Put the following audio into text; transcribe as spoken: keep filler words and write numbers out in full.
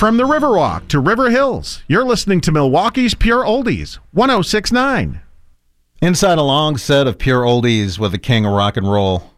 From the Riverwalk to River Hills, you're listening to Milwaukee's Pure Oldies, one oh six point nine. Inside a long set of pure oldies with the king of rock and roll.